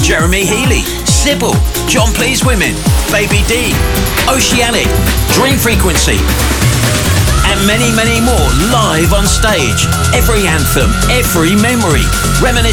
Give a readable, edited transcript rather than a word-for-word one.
Jeremy Healy, Sybil, John Please Women, Baby D, Oceanic, Dream Frequency, and many, many more live on stage. Every anthem, every memory, reminiscing